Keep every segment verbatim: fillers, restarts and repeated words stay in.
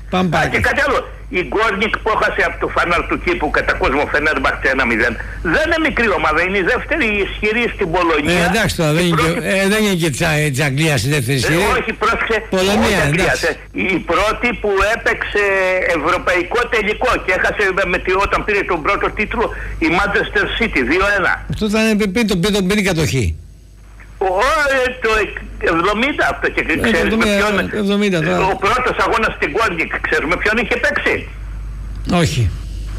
Πάμε Α, και κάτι άλλο. Η Γκόρνικ που έχασε από το φανάρ του κήπου κατά κόσμο Φενέρμπαχτσε ένα μηδέν. Δεν είναι μικρή ομάδα, είναι η δεύτερη ισχυρή στην Πολωνία. Ε, εντάξει τώρα, δεν, πρώτη... είναι, ε, δεν είναι και της Αγγλίας η δεύτερη ισχυρή. Ε, όχι, πρόσεξε. Πολωνία, εντάξει. Η πρώτη που έπαιξε ευρωπαϊκό τελικό και έχασε με τη, όταν πήρε τον πρώτο τίτλο η Manchester City δύο ένα. Αυτό θα είναι πριν τον πριν την κατοχή. Ο, το εβδομήντα αυτό και ε, ξέρεις εβδομήντα, με ποιον, εβδομήντα, ο πρώτος αγώνας στην Γκόρνικ, ξέρουμε ποιον είχε παίξει. Όχι.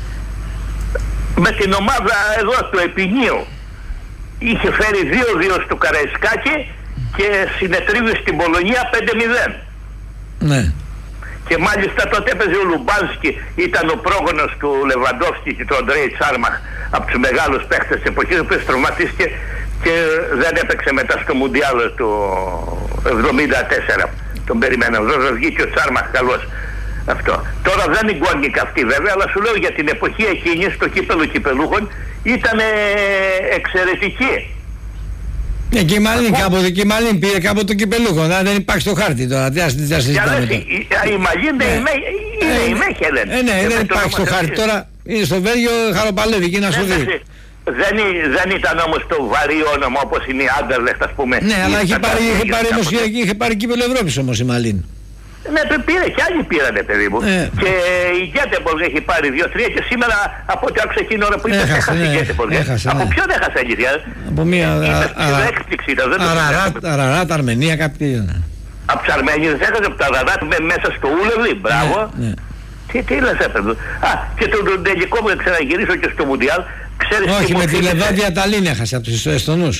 Με την ομάδα εδώ του Επινίου. Είχε φέρει δύο δύο στο Καραϊσκάκι και συνετρίβει στην Πολωνία πέντε μηδέν. Ναι. Και μάλιστα τότε έπαιζε ο Λουμπάνσκι, ήταν ο πρόγονος του Λεβαντόφσκι και του Αντρέι Τσάρμαχ από τους μεγάλους παίχτες της εποχής, ο οποίος τραυματίστηκε και δεν έπαιξε μετά στο Μουντιάλ του εβδομήντα τέσσερα. Τον περιμέναμε. Βέβαια βγήκε ο Τσάρμαχ καλός. Αυτό. Τώρα δεν είναι Γκόρνικ αυτή βέβαια, αλλά σου λέω για την εποχή εκείνη στο κύπελο κυπελούχων ήταν εξαιρετική. Ναι, και η Μαλίν κάποτε, και η Μαλίν πήρε κάποτε το κυπελούχο, δεν υπάρχει στο χάρτη τώρα, τι ας συζητάμε τώρα. Η Μαλίν είναι η Μέχελεν. Ε, ναι, δεν υπάρχει στο χάρτη τώρα, είναι στο Βέλγιο, χαροπαλεύει και να σου δει. Δεν, δεν ήταν όμως το βαρύ όνομα όπως είναι η Άντερλεχτ, ας πούμε. Ναι, αλλά είχε πάρει, είχε πάρει, είχε πάρει κύπελο Ευρώπης όμως η Μαλίν. Ναι, πήρε και άλλοι πήρανε, παιδί μου. Ε. Και η Γκέτεμποργκ έχει πάρει δύο-τρία και σήμερα από ό,τι άκουσα εκείνη ώρα που είπε έχασε η Γκέτεμποργκ. Από ποιον έχασε αλήθεια? Από μια έκπληξη ήταν. Αραράτ, Αρμενία, κάποιοι. Από τους Αρμένιους έχασε από τα Αραράτ μέσα στο Ούλεβι, μπράβο. Τι, τι λες έπαιρνε. Α, και τον το τελικό μου ξαναγυρίσω και στο Μουντιάλ. Όχι, με τη Λεβάντια Ταλίν έχασε από τους Εστονούς.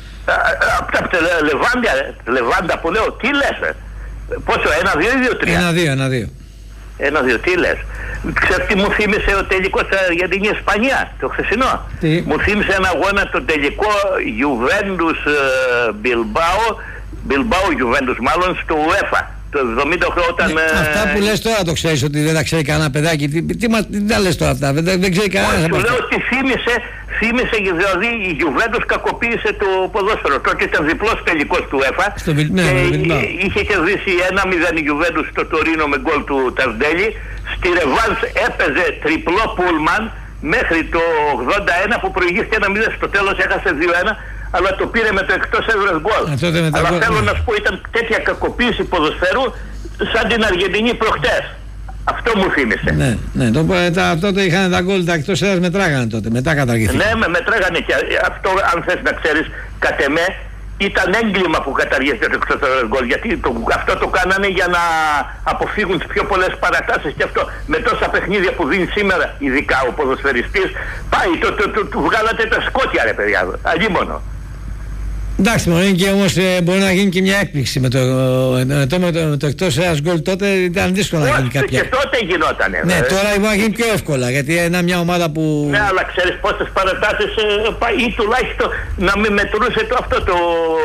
Από τα Λεβάντα που λέω, τι λες? Πόσο, ένα, δύο ή δύο, τρία? Ένα, δύο, ένα, δύο. Ένα, δύο, τι λες? Ξέρεις τι μου θύμισε ο τελικός για την Ισπανία, το χθεσινό? Τι? Μου θύμισε ένα αγώνα το τελικό Juventus Bilbao, Bilbao Juventus μάλλον στο UEFA. Το εβδομήντα οκτώ όταν... Ναι, ε... Αυτά που λες τώρα το ξέρεις ότι δεν τα ξέρει κανένα παιδάκι. Τι, τι, τι, τι τα λες τώρα αυτά, δεν, δεν ξέρει κανένα. Σου λέω ότι θύμισε, θύμισε δηλαδή η Juventus κακοποίησε το ποδόσφαιρο. Τότε ήταν διπλός τελικός του UEFA στο, ναι, και ναι, είχε κερδίσει ένα μηδέν η Juventus στο Τωρίνο με γκολ του Ταρντέλη. Στη ρεβάνς έπαιζε τριπλό πούλμαν μέχρι το ογδόντα ένα που προηγήθηκε ένα μηδέν, στο τέλος έχασε δύο ένα. Αλλά το πήρε με το εκτός έδρας γκολ. Αλλά γκολ, θέλω ναι. να σου πω ήταν τέτοια κακοποίηση ποδοσφαίρου σαν την Αργεντινή προχτές. Αυτό μου θύμισε. Ναι, ναι. Το, τα, τότε είχαν τα γκολ, τα εκτός έδρας μετράγανε τότε, μετά καταργηθήκαν. Ναι, με, μετράγανε και αυτό αν θες να ξέρεις κατ' εμέ ήταν έγκλημα που καταργήθηκε το εκτός έδρας γκολ. Γιατί το, αυτό το κάνανε για να αποφύγουν τις πιο πολλές παρατάσεις και αυτό. Με τόσα παιχνίδια που δίνει σήμερα, ειδικά ο ποδοσφαιριστής, πάει, το, το, το, το βγάλατε τα σκότια ρε παιδιά, αλλήμωνο. Εντάξει, μόνο και όμως ε, μπορεί να γίνει και μια έκπληξη με το, με το, με το, με το εκτός έδρας γκολ τότε ήταν δύσκολο να γίνει κάποια. Και τότε γινότανε. Ναι, ε. τώρα μπορεί να γίνει πιο εύκολα γιατί είναι μια ομάδα που... Ναι, αλλά ξέρεις πόσες παρατάσεις ε, πάει ή τουλάχιστον να μην μετρούσε το αυτό το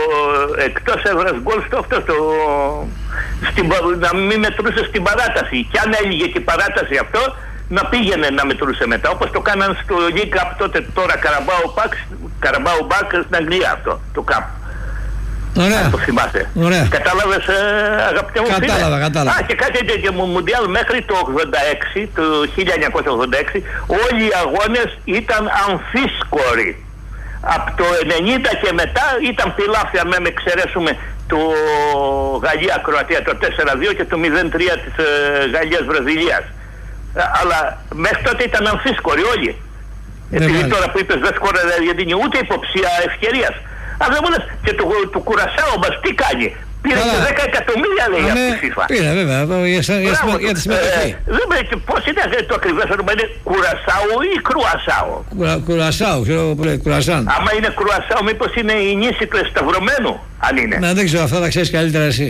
εκτός έδρας γκολ στο αυτό το... Στην, να μην μετρούσε στην παράταση. Και αν έλυγε και η παράταση αυτό να πήγαινε να μετρούσε μετά. Όπως το κάναν στο League Cup τότε τώρα Καραμπάου Μπακ στην Αγγλία αυτό, το Cup. Ωραία. Το θυμάσαι. Ωραία. Κατάλαβες ε, αγαπητέ μου φίλε? Κατάλαβα, κατάλαβα. Α, και κάτι τέτοιο Μουντιάλ μέχρι το ογδόντα έξι, το χίλια εννιακόσια ογδόντα έξι, όλοι οι αγώνες ήταν αμφίσκοροι. Από το ενενήντα και μετά ήταν πιλάφια με εξαιρέσουμε το Γαλλία-Κροατία το τέσσερα δύο και το μηδέν τρία της ε, Γαλλίας-Βραζιλίας. Αλλά μέχρι τότε ήταν αμφίσκοροι όλοι. Ναι, επειδή μάλιστα. τώρα που είπες δεν σκόρερε γιατί είναι ούτε υποψία ευκαιρίας. Αλλά δεν μου λες και το, το Κουρασάο μας τι κάνει? Πήρε και δέκα εκατομμύρια λέει από τη FIFA. Πήρε βέβαια για, για, Μπράβο, για τη συμμετοχή. Ε, δεν με, πώς είναι το ακριβές όνομα, είναι Κουρασάο ή Κρουασάο? Κουρα, κουρασάο, ξέρω που λέει, Κουρασάν. Άμα είναι Κρουασάο μήπως είναι η νήσι του Εσταυρωμένου, αν είναι? Να δεν ξέρω, αυτά τα ξέρεις καλύτερα εσύ.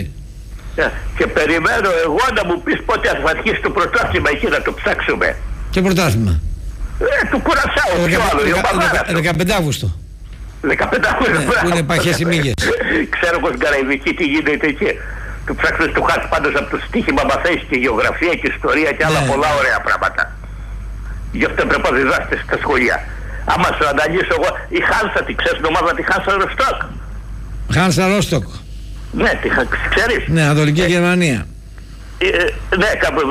Και περιμένω εγώ να μου πεις πότε θα αρχίσει το πρωτάθλημα εκεί να το ψάξουμε. Και πρωτάθλημα? Ε, του Κουρασάου, ποιο άλλο, η Ομαδάρα. δεκαπέντε Αυγούστου. δεκαπέντε Αυγούστου, ναι, που είναι παχές οι μύγες. Ξέρω πως Καραϊβική τι γίνεται εκεί. Του ψάξεις του χάρτη πάντως από το στοίχημα μαθαίνεις και γεωγραφία και ιστορία και άλλα ναι. πολλά ωραία πράγματα. Γι' αυτό πρέπει να διδάσκεις στα σχολεία. Άμα σου αναλύσω εγώ, η Χάνσα, τη ξέρεις την ομάδα τη Χάνσα Ροστόκ? Χάνσα Ρόστοκ. Ναι, τη ξέρεις? Ναι, Ανατολική ε, Γερμανία. Ε, ναι, κάπου